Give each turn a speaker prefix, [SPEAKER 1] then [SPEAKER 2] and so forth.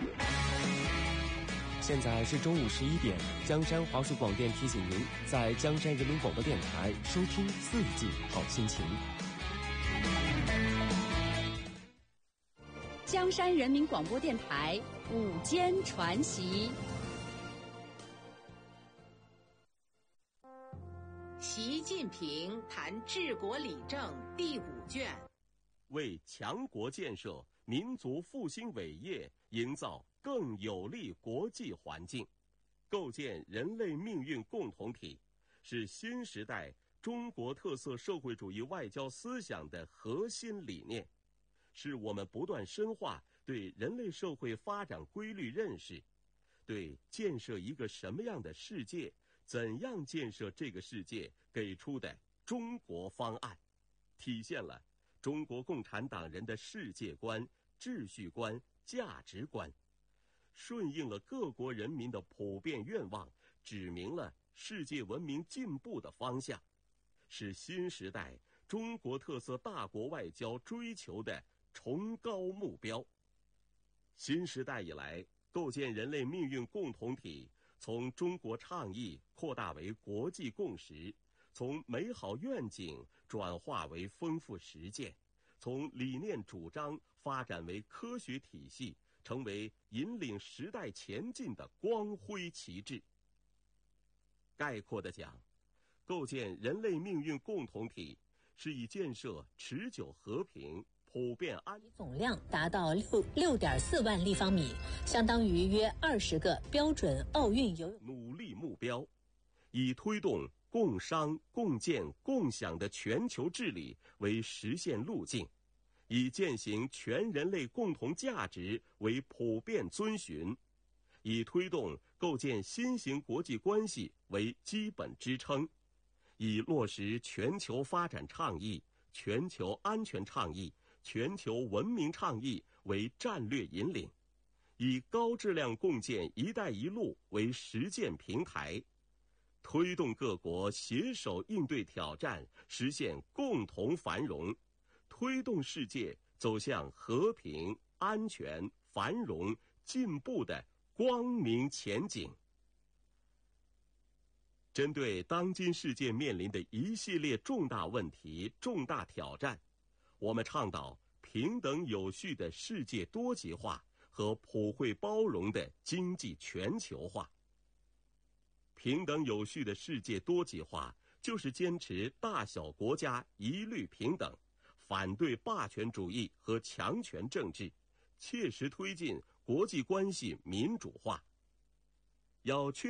[SPEAKER 1] 现在是中午11点，江山华数广电提醒您，在江山人民广播电台收听4季好心情。
[SPEAKER 2] 江山人民广播电台午间传习。
[SPEAKER 3] 习近平谈治国理政第5卷，
[SPEAKER 4] 为强国建设、民族复兴伟业营造更有利国际环境，构建人类命运共同体，是新时代中国特色社会主义外交思想的核心理念，是我们不断深化对人类社会发展规律认识，对建设一个什么样的世界、怎样建设这个世界给出的中国方案，体现了中国共产党人的世界观、秩序观、价值观，顺应了各国人民的普遍愿望，指明了世界文明进步的方向，是新时代中国特色大国外交追求的崇高目标。新时代以来，构建人类命运共同体从中国倡议扩大为国际共识，从美好愿景转化为丰富实践，从理念主张发展为科学体系，成为引领时代前进的光辉旗帜。概括地讲，构建人类命运共同体是以建设持久和平、普遍安
[SPEAKER 5] 总量达到6.4万立方米，相当于约20个标准奥运游泳
[SPEAKER 4] 努力目标，以推动共商、共建、共享的全球治理为实现路径，以践行全人类共同价值为普遍遵循，以推动构建新型国际关系为基本支撑，以落实全球发展倡议、全球安全倡议、全球文明倡议为战略引领，以高质量共建“一带一路”为实践平台，推动各国携手应对挑战，实现共同繁荣，推动世界走向和平、安全、繁荣、进步的光明前景。针对当今世界面临的一系列重大问题、重大挑战，我们倡导平等有序的世界多极化和普惠包容的经济全球化。平等有序的世界多极化，就是坚持大小国家一律平等，反对霸权主义和强权政治，切实推进国际关系民主化。要确